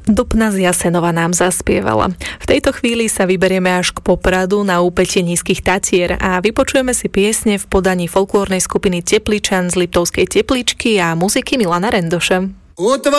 Dupna z Jasenova nám zaspievala. V tejto chvíli sa vyberieme až k Popradu na úpetie Nízkych Tatier a vypočujeme si piesne v podaní folklórnej skupiny Tepličan z Liptovskej Tepličky a muziky Milana Rendoša.